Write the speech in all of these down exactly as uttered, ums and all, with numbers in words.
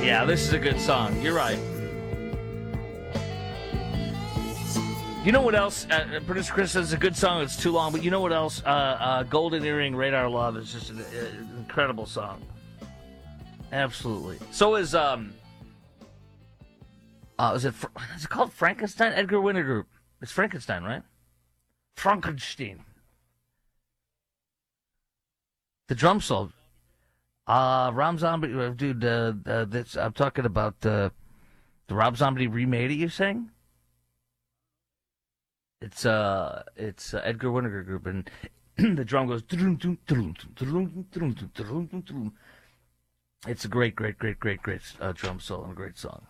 Yeah, this is a good song. You're right. You know what else? Uh, Producer Chris says it's a good song. It's too long. But you know what else? Uh, uh, Golden Earring, Radar Love is just an, uh, an incredible song. Absolutely. So is, um, uh, is it, is it called Frankenstein? Edgar Winter Group. It's Frankenstein, right? Frankenstein. The drum solo. Uh, Rob Zombie, uh, dude, uh, uh, this, I'm talking about uh, the Rob Zombie remade it, you saying? It's uh, it's uh, Edgar Winter Group, and the drum goes. It's a great, great, great, great, great uh, drum solo and a great song.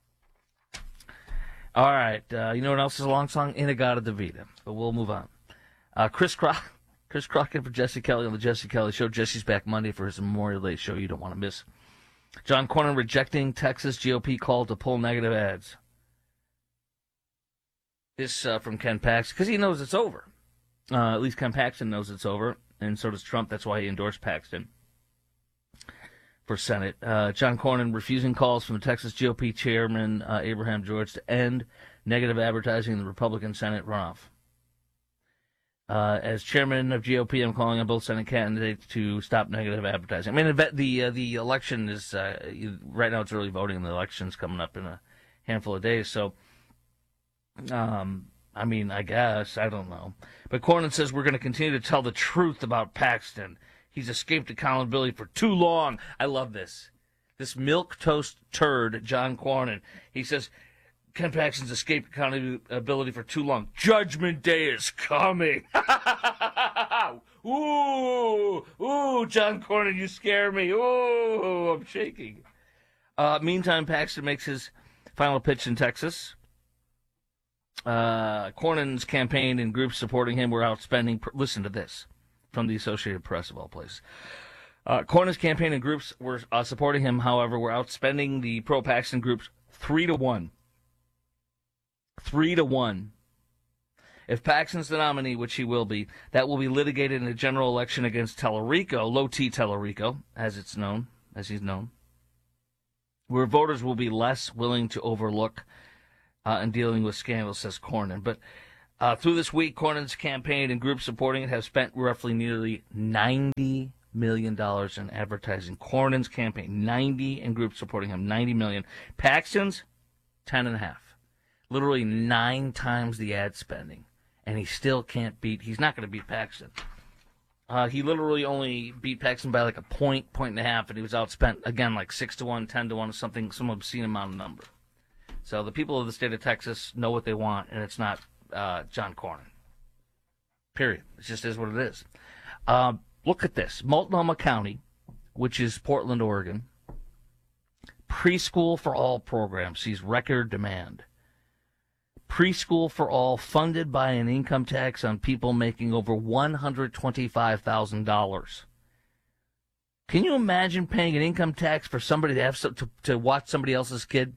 All right, uh, you know what else is a long song? In-A-Gadda-Da-Vida, but we'll move on. Uh, Chris Crock, Chris Crockett for Jesse Kelly on the Jesse Kelly Show. Jesse's back Monday for his Memorial Day show. You don't want to miss. John Cornyn rejecting Texas G O P call to pull negative ads. This uh, from Ken Paxton, because he knows it's over. Uh, at least Ken Paxton knows it's over, and so does Trump. That's why he endorsed Paxton for Senate. Uh, John Cornyn refusing calls from the Texas G O P chairman, uh, Abraham George, to end negative advertising in the Republican Senate runoff. Uh, as chairman of G O P, I'm calling on both Senate candidates to stop negative advertising. I mean, the uh, the election is, uh, right now it's early voting, and the election's coming up in a handful of days, so... Um, I mean, I guess, I don't know. But Cornyn says we're going to continue to tell the truth about Paxton. He's escaped accountability for too long. I love this. This milquetoast turd, John Cornyn. He says Ken Paxton's escaped accountability for too long. Judgment Day is coming. Ooh, ooh, John Cornyn, you scare me. Ooh, I'm shaking. Uh, meantime, Paxton makes his final pitch in Texas. Uh, Cornyn's campaign and groups supporting him were outspending. Listen to this from the Associated Press of all places. Uh, Cornyn's campaign and groups were uh, supporting him, however, were outspending the pro-Paxton groups three to one. Three to one. If Paxton's the nominee, which he will be, that will be litigated in a general election against Tellerico, Low T Tellerico, as it's known, as he's known, where voters will be less willing to overlook Uh, and dealing with scandals, says Cornyn. But uh, through this week, Cornyn's campaign and groups supporting it have spent roughly nearly ninety million dollars in advertising. Cornyn's campaign, ninety, and groups supporting him, ninety million dollars. Paxton's, ten and a half. Literally nine times the ad spending. And he still can't beat, he's not going to beat Paxton. Uh, he literally only beat Paxton by like a point, point and a half, and he was outspent, again, like six to one, ten to one, something, some obscene amount of number. So the people of the state of Texas know what they want, and it's not uh, John Cornyn. Period. It just is what it is. Uh, look at this. Multnomah County, which is Portland, Oregon, preschool for all program sees record demand. Preschool for all funded by an income tax on people making over one hundred twenty-five thousand dollars. Can you imagine paying an income tax for somebody to have so, to, to watch somebody else's kid?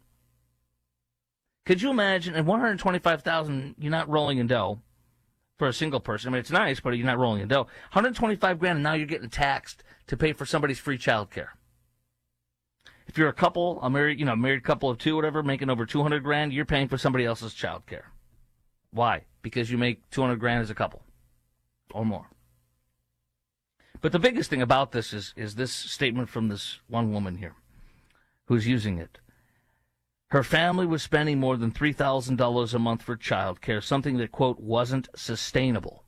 Could you imagine, at one hundred twenty-five thousand dollars, you're not rolling in dough for a single person. I mean, it's nice, but you're not rolling in dough. one hundred twenty-five grand, and now you're getting taxed to pay for somebody's free child care. If you're a couple, a married, you know, married couple of two, whatever, making over two hundred grand, you're paying for somebody else's child care. Why? Because you make two hundred grand as a couple or more. But the biggest thing about this is is this statement from this one woman here who's using it. Her family was spending more than three thousand dollars a month for child care, something that, quote, wasn't sustainable.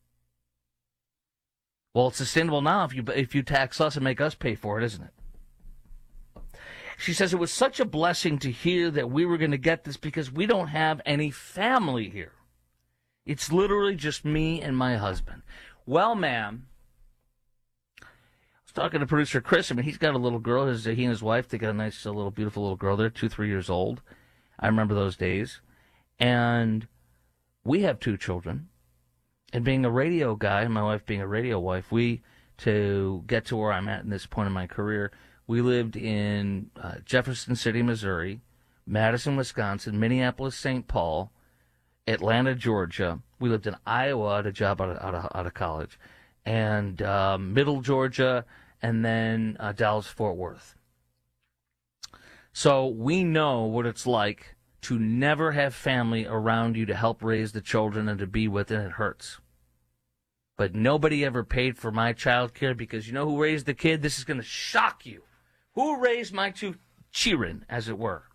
Well, it's sustainable now if you if you tax us and make us pay for it, isn't it? She says it was such a blessing to hear that we were going to get this because we don't have any family here. It's literally just me and my husband. Well, ma'am, talking to producer Chris, I mean, he's got a little girl. His, he and his wife, they got a nice, uh, little, beautiful little girl there, two, three years old. I remember those days. And we have two children. And being a radio guy, and my wife being a radio wife, we, to get to where I'm at in this point in my career, we lived in uh, Jefferson City, Missouri, Madison, Wisconsin, Minneapolis, Saint Paul, Atlanta, Georgia. We lived in Iowa at a job out of, out of, out of college. And um, Middle Georgia, and then uh, Dallas-Fort Worth. So we know what it's like to never have family around you to help raise the children and to be with, and it hurts. But nobody ever paid for my child care because you know who raised the kid? This is going to shock you. Who raised my two children, as it were?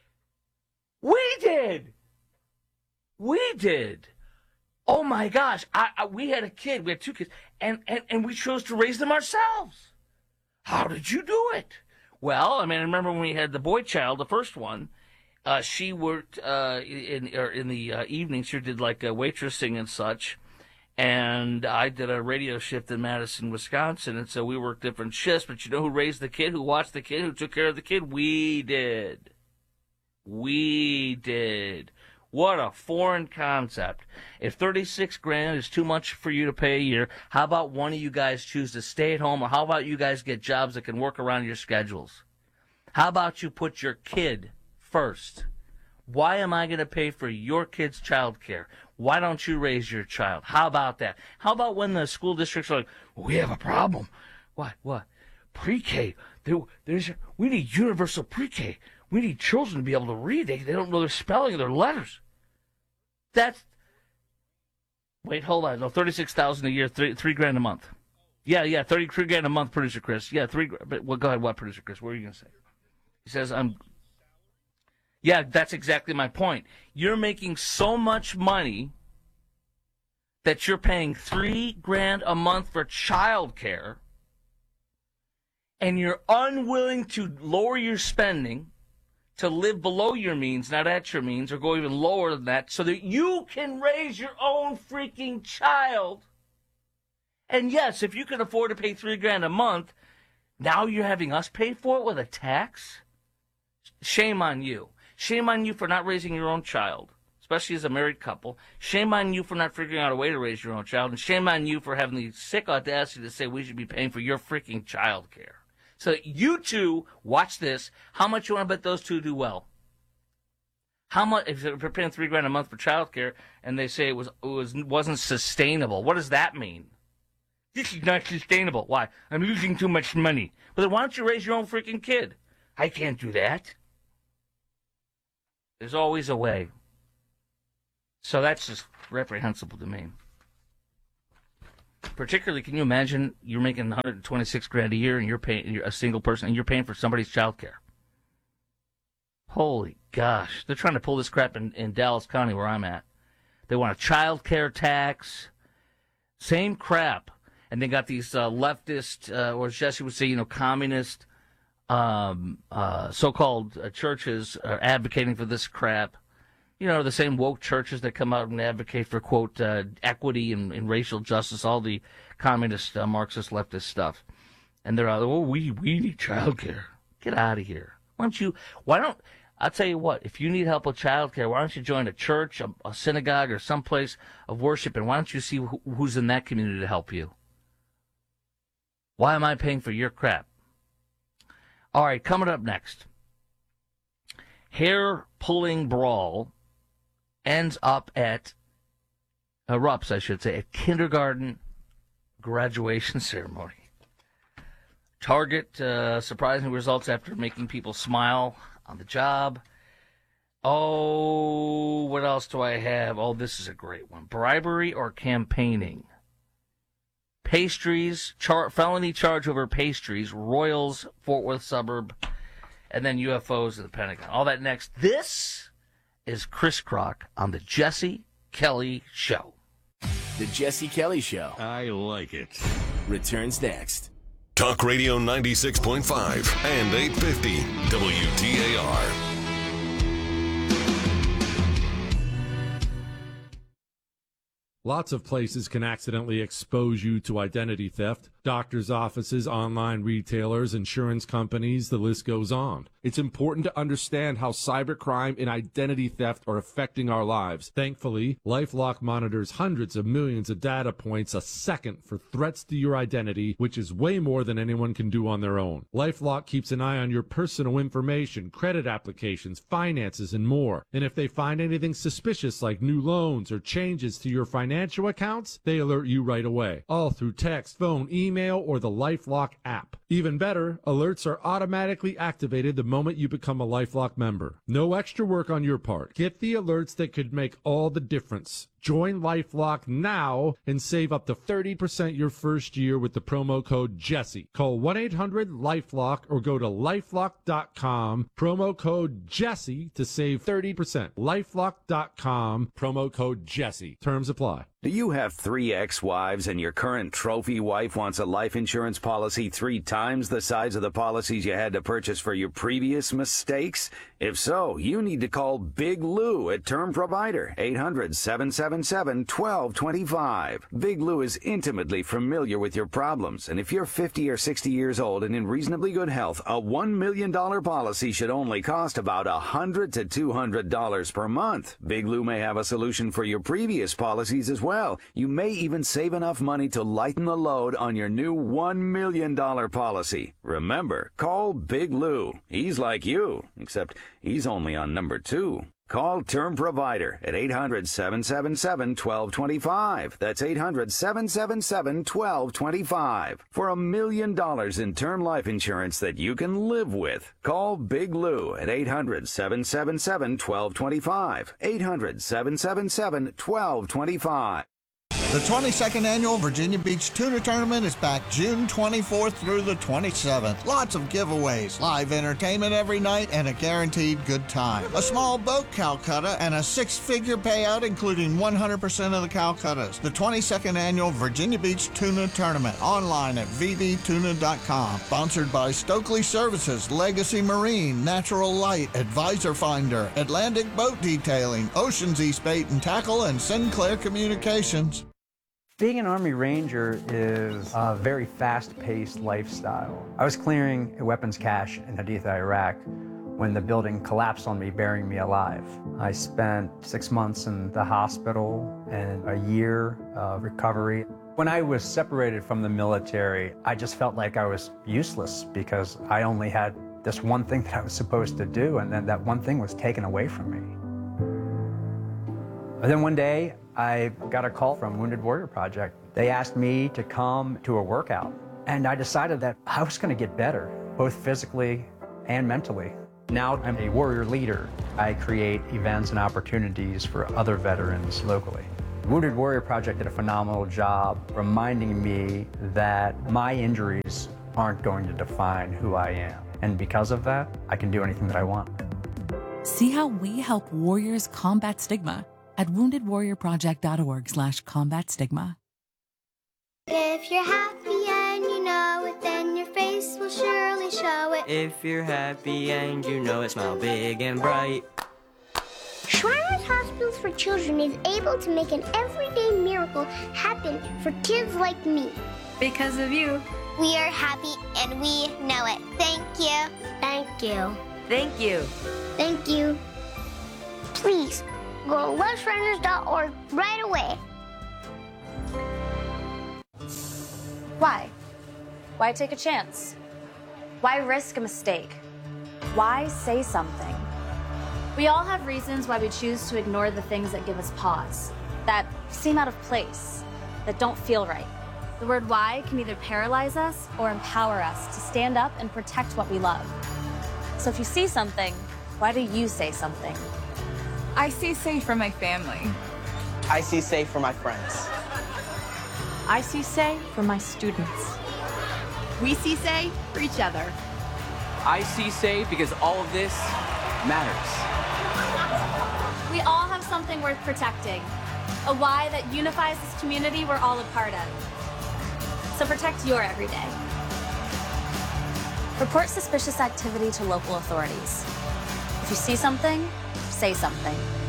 We did. We did. Oh, my gosh. I, I, we had a kid. We had two kids. And, and, and we chose to raise them ourselves. How did you do it? Well, I mean, I remember when we had the boy child, the first one, uh, she worked uh, in or in the uh, evenings. She did like uh, waitressing and such. And I did a radio shift in Madison, Wisconsin. And so we worked different shifts. But you know who raised the kid, who watched the kid, who took care of the kid? We did. We did. What a foreign concept. If thirty-six grand is too much for you to pay a year, how about one of you guys choose to stay at home, or how about you guys get jobs that can work around your schedules? How about you put your kid first? Why am I going to pay for your kid's child care? Why don't you raise your child? How about that? How about when the school districts are like, we have a problem. What? What? Pre-K. There, there's, we need universal pre-K. We need children to be able to read. They, they don't know their spelling or their letters. That's, wait, hold on. No, thirty-six thousand dollars a year, three, three grand a month. Yeah, yeah, thirty-three grand a month, producer Chris. Yeah, three, but well, go ahead, what, producer Chris? What are you going to say? He says, I'm, yeah, that's exactly my point. You're making so much money that you're paying three grand a month for child care, and you're unwilling to lower your spending to live below your means, not at your means, or go even lower than that, so that you can raise your own freaking child. And yes, if you can afford to pay three grand a month, now you're having us pay for it with a tax? Shame on you. Shame on you for not raising your own child, especially as a married couple. Shame on you for not figuring out a way to raise your own child. And shame on you for having the sick audacity to say we should be paying for your freaking child care. So you two, watch this. How much you want to bet those two do well? How much, if they're paying three grand a month for child care and they say it was, it was, wasn't sustainable, what does that mean? This is not sustainable. Why? I'm losing too much money. Well, then why don't you raise your own freaking kid? I can't do that. There's always a way. So that's just reprehensible to me. Particularly, can you imagine you're making one hundred twenty-six grand a year and you're paying, you're a single person, and you're paying for somebody's child care? Holy gosh. They're trying to pull this crap in, in Dallas County where I'm at. They want a child care tax. Same crap. And they got these uh, leftist, uh, or as Jesse would say, you know, communist, um, uh, so-called uh, churches are advocating for this crap. You know, the same woke churches that come out and advocate for, quote, uh, equity and, and racial justice, all the communist, uh, Marxist, leftist stuff. And they're out, oh, we, we need child care. Get out of here. Why don't you, why don't, I'll tell you what, if you need help with child care, why don't you join a church, a, a synagogue, or some place of worship, and why don't you see who, who's in that community to help you? Why am I paying for your crap? All right, coming up next. Hair-pulling brawl ends up at, erupts, I should say, at kindergarten graduation ceremony. Target uh, surprising results after making people smile on the job. Oh, what else do I have? Oh, this is a great one. Bribery or campaigning. Pastries, char- felony charge over pastries, Royals, Fort Worth suburb, and then U F Os at the Pentagon. All that next. This is Chris Crock on the Jesse Kelly Show. The Jesse Kelly Show. I like it. Returns next. Talk Radio ninety-six point five and eight fifty W T A R. Lots of places can accidentally expose you to identity theft. Doctors' offices, online retailers, insurance companies, the list goes on. It's important to understand how cybercrime and identity theft are affecting our lives. Thankfully, LifeLock monitors hundreds of millions of data points a second for threats to your identity, which is way more than anyone can do on their own. LifeLock keeps an eye on your personal information, credit applications, finances, and more. And if they find anything suspicious like new loans or changes to your financial accounts, they alert you right away. All through text, phone, email, or the LifeLock app. Even better, alerts are automatically activated the moment you become a LifeLock member. No extra work on your part. Get the alerts that could make all the difference. Join LifeLock now and save up to thirty percent your first year with the promo code Jesse. Call one eight hundred LifeLock or go to lifelock dot com. Promo code Jesse to save thirty percent. lifelock dot com. Promo code Jesse. Terms apply. Do you have three ex-wives and your current trophy wife wants a life insurance policy three times the size of the policies you had to purchase for your previous mistakes? If so, you need to call Big Lou at Term Provider, eight hundred, seven seven seven, one two two five. Big Lou is intimately familiar with your problems, and if you're fifty or sixty years old and in reasonably good health, a one million dollars policy should only cost about one hundred to two hundred dollars per month. Big Lou may have a solution for your previous policies as well. Well, you may even save enough money to lighten the load on your new one million dollars policy. Remember, call Big Lou. He's like you, except he's only on number two. Call Term Provider at eight hundred, seven seven seven, one two two five. That's eight hundred, seven seven seven, one two two five. For a million dollars in term life insurance that you can live with. Call Big Lou at eight hundred, seven seven seven, one two two five. eight hundred, seven seven seven, one two two five. The twenty-second Annual Virginia Beach Tuna Tournament is back June twenty-fourth through the twenty-seventh. Lots of giveaways, live entertainment every night, and a guaranteed good time. A small boat Calcutta and a six-figure payout, including one hundred percent of the Calcuttas. The twenty-second Annual Virginia Beach Tuna Tournament, online at v v tuna dot com. Sponsored by Stokely Services, Legacy Marine, Natural Light, Advisor Finder, Atlantic Boat Detailing, Ocean's East Bait and Tackle, and Sinclair Communications. Being an Army Ranger is a very fast-paced lifestyle. I was clearing a weapons cache in Haditha, Iraq, when the building collapsed on me, burying me alive. I spent six months in the hospital and a year of recovery. When I was separated from the military, I just felt like I was useless because I only had this one thing that I was supposed to do, and then that one thing was taken away from me. And then one day, I got a call from Wounded Warrior Project. They asked me to come to a workout, and I decided that I was going to get better, both physically and mentally. Now I'm a warrior leader. I create events and opportunities for other veterans locally. Wounded Warrior Project did a phenomenal job reminding me that my injuries aren't going to define who I am. And because of that, I can do anything that I want. See how we help warriors combat stigma at wounded warrior project dot org slash combat stigma. If you're happy and you know it, then your face will surely show it. If you're happy and you know it, smile big and bright. Shriners Hospitals for Children is able to make an everyday miracle happen for kids like me. Because of you. We are happy and we know it. Thank you. Thank you. Thank you. Thank you. Please, go to love shriners dot org right away. Why? Why take a chance? Why risk a mistake? Why say something? We all have reasons why we choose to ignore the things that give us pause, that seem out of place, that don't feel right. The word why can either paralyze us or empower us to stand up and protect what we love. So if you see something, why do you say something? I see safe for my family. I see safe for my friends. I see say for my students. We see say for each other. I see say because all of this matters. We all have something worth protecting, a why that unifies this community we're all a part of. So protect your everyday. Report suspicious activity to local authorities. If you see something, say something.